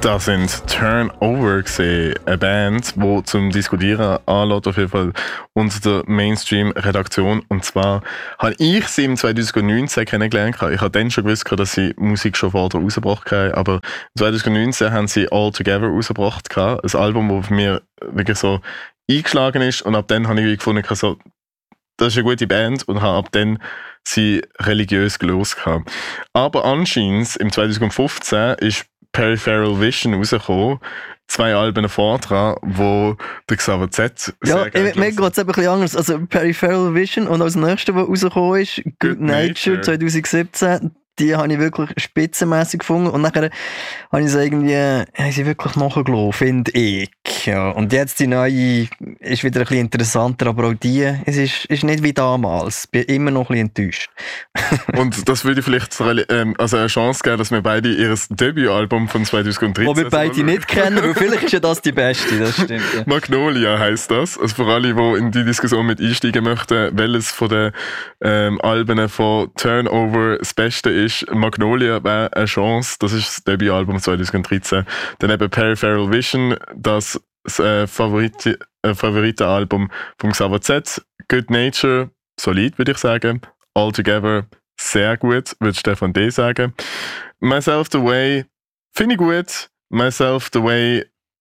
Das sind Turnover gesehen, eine Band, die zum Diskutieren anlässt, auf jeden Fall unter der Mainstream-Redaktion. Und zwar habe ich sie im 2019 kennengelernt. Ich habe dann schon gewusst, dass sie Musik schon vorher rausgebracht haben, aber 2019 haben sie All Together rausgebracht. Ein Album, das für mich wirklich so eingeschlagen ist. Und ab dann habe ich gefunden, so, das ist eine gute Band, und habe ab dann sie religiös gelost. Aber anscheinend, im 2015 ist Peripheral Vision rausgekommen, 2 Alben vordran, wo der Xaver Z sehr gerne mir geht es ein bisschen anders. Also Peripheral Vision und als nächstes, was rausgekommen ist, Good Nature 2017, die habe ich wirklich spitzenmässig gefunden. Und nachher habe ich sie wirklich nachgelassen, finde ich. Ja. Und jetzt die neue ist wieder ein bisschen interessanter, aber auch die, es ist nicht wie damals. Ich bin immer noch ein bisschen enttäuscht. Und das würde vielleicht also eine Chance geben, dass wir beide ihr Debütalbum von 2013... Wo wir beide nicht kennen, weil vielleicht ist ja das die beste, das stimmt. Ja. Magnolia heisst das. Also für alle, die in die Diskussion mit einsteigen möchten, welches von den Alben von Turnover das Beste ist. Magnolia wäre eine Chance, das ist das Debütalbum 2013. Dann eben Peripheral Vision, das Favoritenalbum von Xaver Z. Good Nature, solid würde ich sagen. All Together, sehr gut, würde Stefan D. sagen. Myself the Way, finde ich gut. Myself the Way,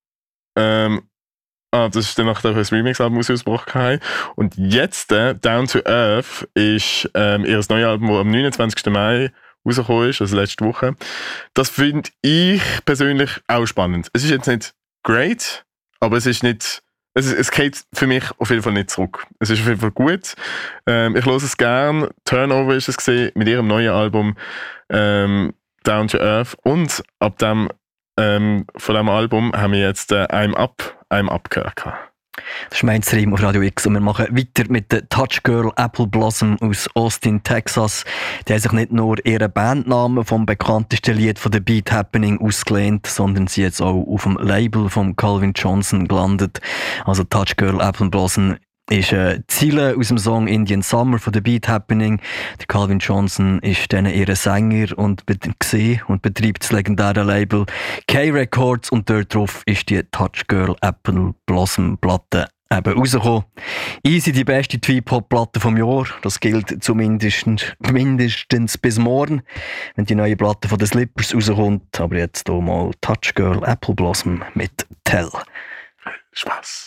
das ist dann nachdem das Remix-Album ausgebracht haben. Und jetzt, Down to Earth, ist ihr neues Album, das am 29. Mai rausgekommen ist, also letzte Woche. Das finde ich persönlich auch spannend. Es ist jetzt nicht great, aber es ist nicht... Es geht für mich auf jeden Fall nicht zurück. Es ist auf jeden Fall gut. Ich höre es gern. Turnover ist es gesehen mit ihrem neuen Album Down to Earth. Und ab dem von diesem Album haben wir jetzt I'm Up gehört. Das ist Mainstream auf Radio X und wir machen weiter mit der Touch Girl Apple Blossom aus Austin, Texas. Die haben sich nicht nur ihren Bandnamen vom bekanntesten Lied von The Beat Happening ausgelehnt, sondern sie jetzt auch auf dem Label von Calvin Johnson gelandet. Also Touch Girl Apple Blossom ist Ziele aus dem Song Indian Summer von The Beat Happening. Der Calvin Johnson ist dann ihr Sänger und betreibt das legendäre Label K-Records, und dort drauf ist die Touch Girl Apple Blossom Platte eben rausgekommen. Easy die beste Hip-Hop-Platte vom Jahr. Das gilt zumindest mindestens bis morgen, wenn die neue Platte von den Slippers rauskommt. Aber jetzt hier mal Touch Girl Apple Blossom mit Tell. Spaß.